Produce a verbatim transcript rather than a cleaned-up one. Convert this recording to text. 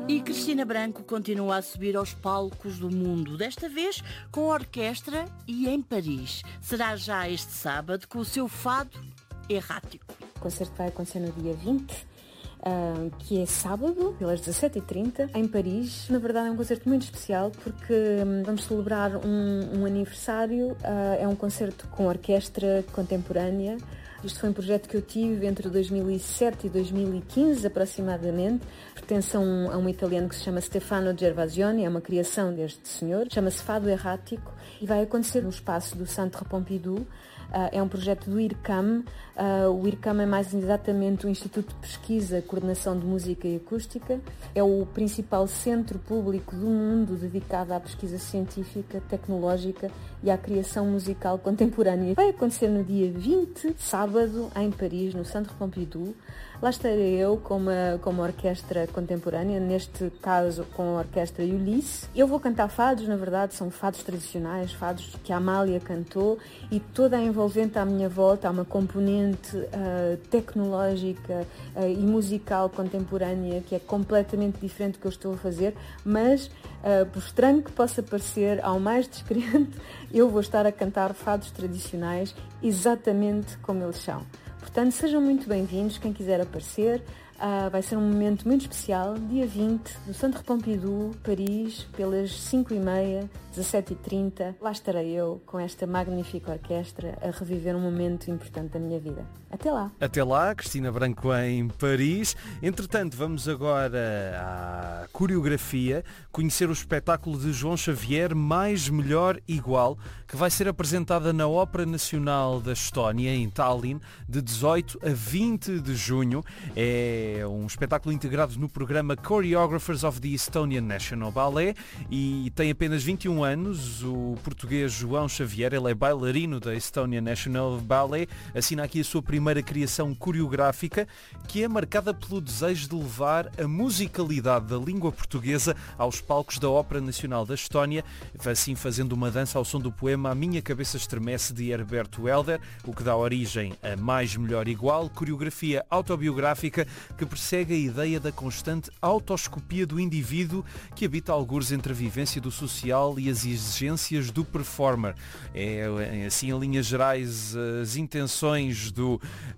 E Cristina Branco continua a subir aos palcos do mundo, desta vez com orquestra e em Paris. Será já este sábado com o seu fado errático. O concerto vai acontecer no dia vinte, uh, que é sábado, pelas dezassete e trinta, em Paris. Na verdade é um concerto muito especial porque um, vamos celebrar um, um aniversário. Uh, é um concerto com orquestra contemporânea. Isto foi um projeto que eu tive entre dois mil e sete e dois mil e quinze, aproximadamente. Pertence a um, a um italiano que se chama Stefano Gervasioni, é uma criação deste senhor. Chama-se Fado Errático e vai acontecer no espaço do Centre Pompidou. Uh, é um projeto do IRCAM. Uh, o IRCAM é mais exatamente o Instituto de Pesquisa, Coordenação de Música e Acústica. É o principal centro público do mundo dedicado à pesquisa científica, tecnológica e à criação musical contemporânea. Vai acontecer no dia vinte, sábado, em Paris, no Centre Pompidou. Lá estarei eu com uma, com uma orquestra contemporânea, neste caso com a orquestra Ulisse. Eu vou cantar fados, na verdade, são fados tradicionais, fados que a Amália cantou, e toda a envolvente à minha volta há uma componente uh, tecnológica uh, e musical contemporânea que é completamente diferente do que eu estou a fazer, mas, uh, por estranho que possa parecer ao mais descrente, eu vou estar a cantar fados tradicionais exatamente como eles são. Portanto, sejam muito bem-vindos, quem quiser aparecer. Uh, vai ser um momento muito especial, dia vinte, no Centre Pompidou, Paris, pelas cinco e meia, dezassete e trinta. Lá estarei eu, com esta magnífica orquestra, a reviver um momento importante da minha vida. Até lá! Até lá, Cristina Branco em Paris. Entretanto, vamos agora à coreografia, conhecer o espetáculo de João Xavier, Mais, Melhor, Igual, que vai ser apresentada na Ópera Nacional da Estónia, em Tallinn, de dezoito a vinte de junho. É É um espetáculo integrado no programa Choreographers of the Estonian National Ballet e tem apenas vinte e um anos. O português João Xavier, ele é bailarino da Estonian National Ballet, assina aqui a sua primeira criação coreográfica, que é marcada pelo desejo de levar a musicalidade da língua portuguesa aos palcos da Ópera Nacional da Estónia, assim fazendo uma dança ao som do poema A Minha Cabeça Estremece, de Herberto Helder, o que dá origem a Mais, Melhor, Igual, coreografia autobiográfica que persegue a ideia da constante autoscopia do indivíduo que habita algures entre a vivência do social e as exigências do performer. É, assim, em linhas gerais, as intenções do